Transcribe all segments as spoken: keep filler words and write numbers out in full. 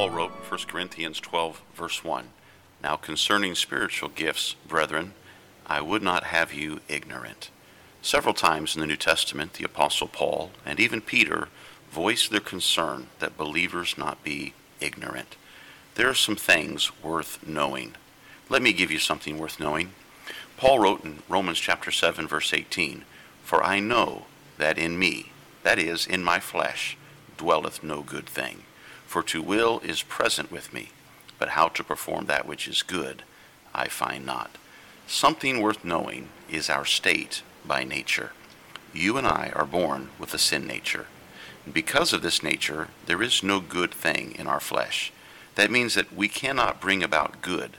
Paul wrote in First Corinthians twelve, verse one, "Now concerning spiritual gifts, brethren, I would not have you ignorant." Several times in the New Testament, the Apostle Paul and even Peter voiced their concern that believers not be ignorant. There are some things worth knowing. Let me give you something worth knowing. Paul wrote in Romans chapter seven, verse eighteen, "For I know that in me, that is, in my flesh, dwelleth no good thing. For to will is present with me, but how to perform that which is good, I find not." Something worth knowing is our state by nature. You and I are born with a sin nature. Because of this nature, there is no good thing in our flesh. That means that we cannot bring about good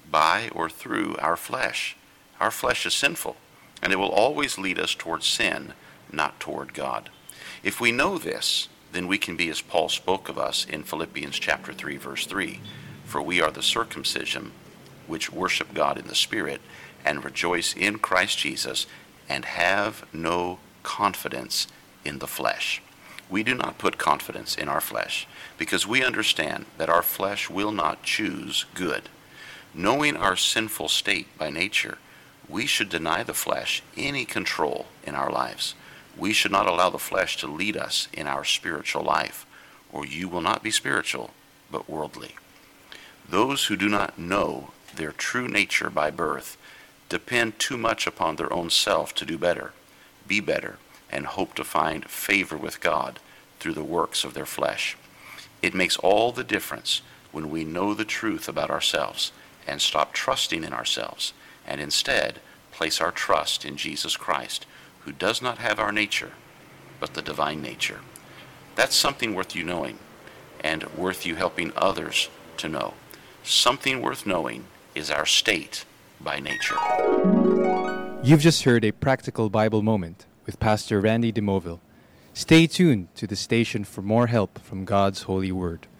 by or through our flesh. Our flesh is sinful, and it will always lead us toward sin, not toward God. If we know this, then we can be as Paul spoke of us in Philippians chapter three, verse three, "For we are the circumcision which worship God in the Spirit, and rejoice in Christ Jesus, and have no confidence in the flesh." We do not put confidence in our flesh, because we understand that our flesh will not choose good. Knowing our sinful state by nature, we should deny the flesh any control in our lives. We should not allow the flesh to lead us in our spiritual life, or you will not be spiritual, but worldly. Those who do not know their true nature by birth depend too much upon their own self to do better, be better, and hope to find favor with God through the works of their flesh. It makes all the difference when we know the truth about ourselves and stop trusting in ourselves, and instead place our trust in Jesus Christ, who does not have our nature, but the divine nature. That's something worth you knowing, and worth you helping others to know. Something worth knowing is our state by nature. You've just heard a practical Bible moment with Pastor Randy DeMoville. Stay tuned to the station for more help from God's holy word.